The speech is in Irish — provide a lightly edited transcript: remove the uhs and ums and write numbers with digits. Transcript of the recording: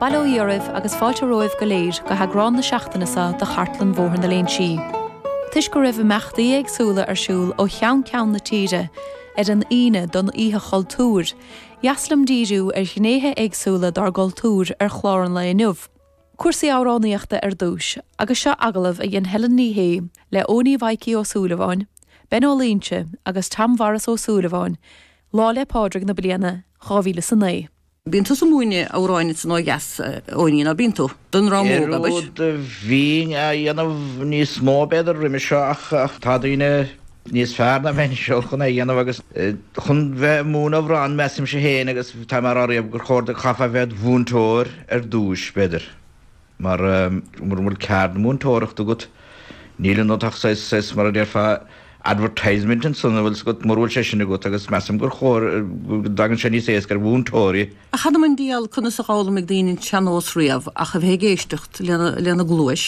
Bhaile Ioribh agus fáilte roimh go léir go hagrán na seachtainasa de chartlan mhór na léon si. Tuis go raibh meachtaí agsúla arsúl ó cheann na tíre an ine don ihe chultúr. Jaslam díú gnéthe agsúla dar goltúr chláran le inniuh. Cuasaí áránaíochta dúis, agus seo agalah a dhéon helan níhé le óní bhaicií ó Súlaháin, Ben Ólínse agus Tamharas ó Súlaháin, lá le pádraig na bliana 2009. Bíntu sa múine áráinit san ógas óína bíntu, don rámóga bais? Bhín a dhéanamh níos mó beidir riimi seo ach tá daoine níos fearna bhain seo chuna dhéanamh agus chun bheith múna bhrán mesim sé héana agus tá mar áíomh gur chóir de chafa bheith bhúntóir dúis beidir. Mar mur ceard múntóireachta go níl nóach sais mar a déirfa advertisement an sunna bhfuil go marúil sé sinna go agus meam gur chóir dagan sé ní sé gur bhúntóirí. A chana man díal chuna sa gála meg daoine teanós riamh a cha bheith géistecht lena glúis.